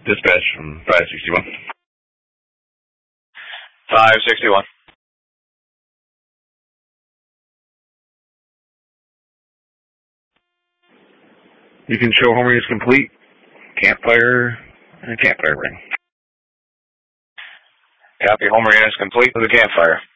Dispatch from 561. 561. You can show homing is complete. Campfire and a campfire ring. Copy. Home arena is complete with a campfire.